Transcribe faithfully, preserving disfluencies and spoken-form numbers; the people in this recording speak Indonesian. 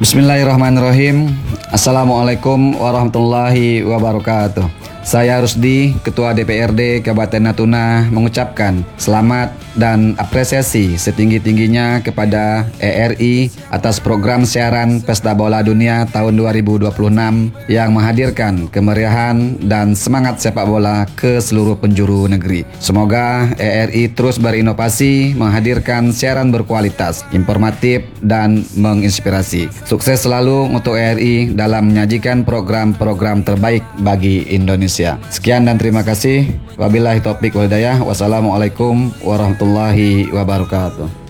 Bismillahirrahmanirrahim. Assalamualaikum warahmatullahi wabarakatuh. Saya Rusdi, Ketua D P R D Kabupaten Natuna, mengucapkan selamat dan apresiasi setinggi-tingginya kepada E R I atas program siaran Pesta Bola Dunia tahun dua ribu dua puluh enam yang menghadirkan kemeriahan dan semangat sepak bola ke seluruh penjuru negeri. Semoga E R I terus berinovasi, menghadirkan siaran berkualitas, informatif, dan menginspirasi. Sukses selalu untuk E R I dalam menyajikan program-program terbaik bagi Indonesia. Sekian dan terima kasih. Wabillahi taufiq wal hidayah. Wassalamualaikum warahmatullahi wabarakatuh.